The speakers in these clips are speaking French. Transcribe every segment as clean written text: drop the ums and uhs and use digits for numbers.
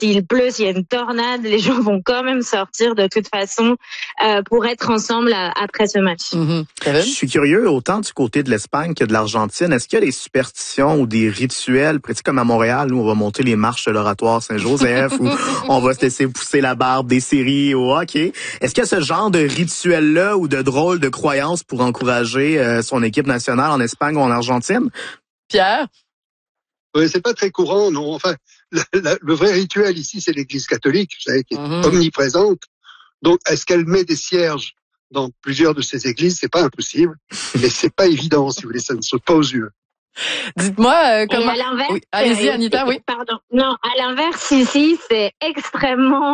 s'il pleut, s'il y a une tornade, les gens vont quand même sortir de toute façon pour être ensemble après ce match. Je suis curieux, autant du côté de l'Espagne que de l'Argentine, est-ce qu'il y a des superstitions ou des rituels, précis comme à Montréal, nous on va monter les marches de l'Oratoire Saint-Joseph ou on va se laisser pousser la barbe des séries au hockey. Est-ce qu'il y a ce genre de rituel-là ou de drôle de croyances pour encourager son équipe nationale en Espagne ou en Argentine? Pierre? Oui, c'est pas très courant, non. Enfin, le vrai rituel ici, c'est l'Église catholique, vous savez, qui est omniprésente. Donc, est-ce qu'elle met des cierges dans plusieurs de ces églises? C'est pas impossible, mais c'est pas évident, si vous voulez, ça ne saute pas aux yeux. Dites-moi comment. Et à l'inverse, oui. Allez-y, Anita, oui. Pardon. Non, à l'inverse, ici, c'est extrêmement,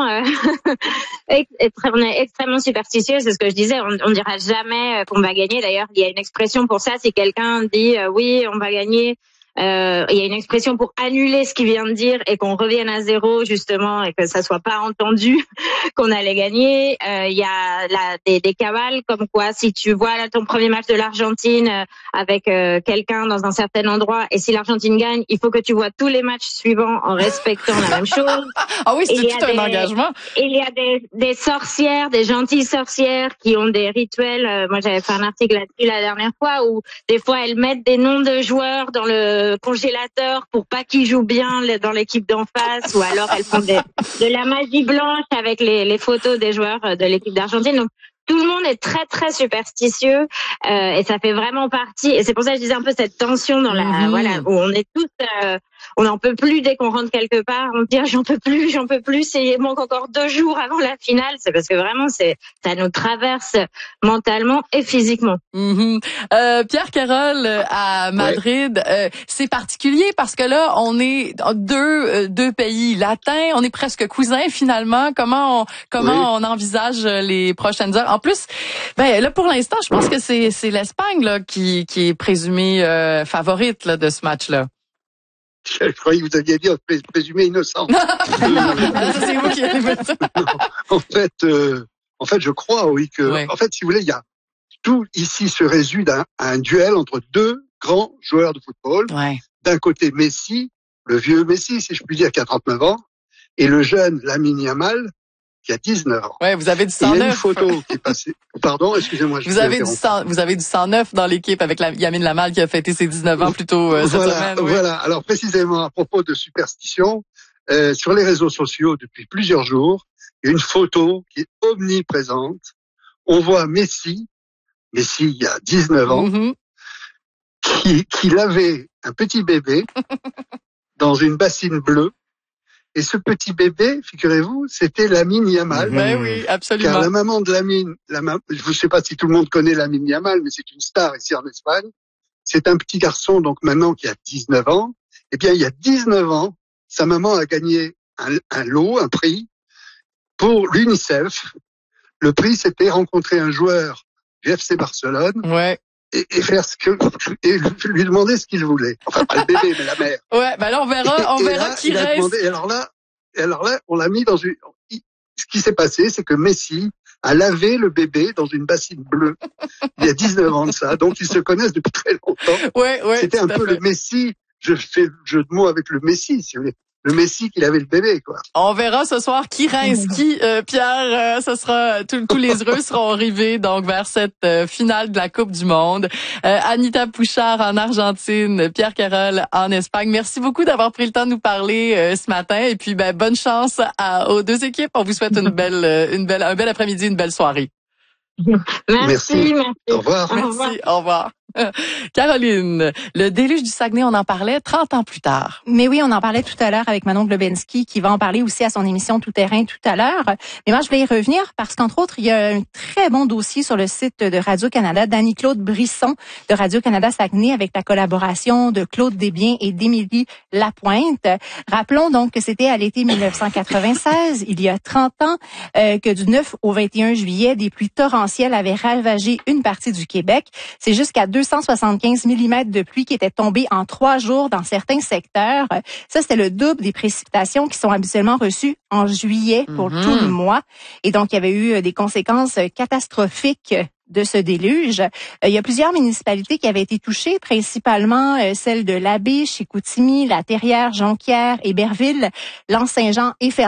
on est extrêmement superstitieux. C'est ce que je disais. On dira jamais qu'on va gagner. D'ailleurs, il y a une expression pour ça. Si quelqu'un dit oui, on va gagner. Il y a une expression pour annuler ce qu'il vient de dire et qu'on revienne à zéro justement et que ça soit pas entendu qu'on allait gagner. Il y a des cabales comme quoi si tu vois là ton premier match de l'Argentine avec quelqu'un dans un certain endroit et si l'Argentine gagne, il faut que tu vois tous les matchs suivants en respectant la même chose. Ah oui, c'est tout un engagement. Et il y a des sorcières, des gentilles sorcières qui ont des rituels. Moi, j'avais fait un article là-dessus la dernière fois où des fois elles mettent des noms de joueurs dans le congélateur pour pas qu'ils jouent bien dans l'équipe d'en face ou alors elles font de la magie blanche avec les photos des joueurs de l'équipe d'Argentine. Donc tout le monde est très très superstitieux et ça fait vraiment partie et c'est pour ça que je disais un peu cette tension dans la voilà où on est tous on n'en peut plus dès qu'on rentre quelque part, on dit j'en peux plus, il manque encore 2 jours avant la finale, c'est parce que vraiment ça nous traverse mentalement et physiquement. Pierre Carole à Madrid, c'est particulier parce que là on est deux pays latins, on est presque cousins finalement. Comment on envisage les prochaines heures? En plus, là pour l'instant, je pense que c'est l'Espagne là qui est présumée favorite là de ce match-là. Je croyais que vous alliez dire présumé innocent. C'est vous qui avez fait ça. En fait, je crois, oui, que, en fait, si vous voulez, il y a tout ici se résume à un duel entre 2 grands joueurs de football. Ouais. D'un côté, Messi, le vieux Messi, si je puis dire, qui a 39 ans, et le jeune Lamine Yamal, qui a 19 ans. Ouais, vous avez du 109. Il y a une photo qui est passée. Pardon, excusez-moi. Vous avez du 109 dans l'équipe avec Lamine Yamal qui a fêté ses 19 ans plus tôt cette semaine. Oui. Voilà. Alors précisément à propos de superstition, sur les réseaux sociaux depuis plusieurs jours, il y a une photo qui est omniprésente. On voit Messi il y a 19 ans, qui lavait un petit bébé dans une bassine bleue. Et ce petit bébé, figurez-vous, c'était Lamine Yamal. Oui, absolument. Car la maman de Lamine, je ne sais pas si tout le monde connaît Lamine Yamal, mais c'est une star ici en Espagne. C'est un petit garçon, donc maintenant, qui a 19 ans. Eh bien, il y a 19 ans, sa maman a gagné un prix pour l'UNICEF. Le prix, c'était rencontrer un joueur du FC Barcelone. Ouais. Et faire et lui demander ce qu'il voulait. Enfin, pas le bébé, mais la mère. Ouais, là, on verra qui reste. Et alors là, on l'a mis dans ce qui s'est passé, c'est que Messi a lavé le bébé dans une bassine bleue. Il y a 19 ans de ça. Donc, ils se connaissent depuis très longtemps. Ouais. C'était un peu le Messi. Je fais le jeu de mots avec le Messi, si vous voulez. Le Messi qu'il avait le bébé, quoi. On verra ce soir qui reste qui. Pierre, ce sera tous les heureux seront arrivés donc vers cette finale de la Coupe du Monde. Anita Pouchard en Argentine, Pierre Carole en Espagne. Merci beaucoup d'avoir pris le temps de nous parler ce matin et puis bonne chance aux 2 équipes. On vous souhaite un bel après-midi, une belle soirée. Merci. Au revoir. Merci, au revoir. Caroline, le déluge du Saguenay, on en parlait 30 ans plus tard. Mais oui, on en parlait tout à l'heure avec Manon Globensky qui va en parler aussi à son émission Tout Terrain tout à l'heure. Mais moi, je voulais y revenir parce qu'entre autres, il y a un très bon dossier sur le site de Radio-Canada d'Annie-Claude Brisson de Radio-Canada Saguenay avec la collaboration de Claude Desbiens et d'Émilie Lapointe. Rappelons donc que c'était à l'été 1996, il y a 30 ans, que du 9 au 21 juillet, des pluies torrentielles avaient ravagé une partie du Québec. C'est jusqu'à 275 mm de pluie qui étaient tombés en 3 jours dans certains secteurs. Ça, c'était le double des précipitations qui sont habituellement reçues en juillet pour tout le mois. Et donc, il y avait eu des conséquences catastrophiques de ce déluge. Il y a plusieurs municipalités qui avaient été touchées, principalement celles de l'Abbé, Chicoutimi, La Terrière, Jonquière, Héberville, L'Anse-Saint-Jean et